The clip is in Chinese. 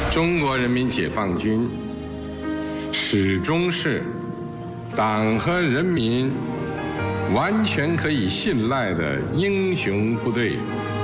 中国人民解放军始终是党和人民完全可以信赖的英雄部队。